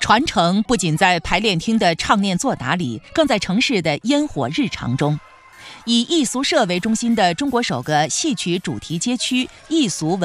传承不仅在排练厅的唱念作答里，更在城市的烟火日常中。以艺俗社为中心的中国首个戏曲主题街区艺俗文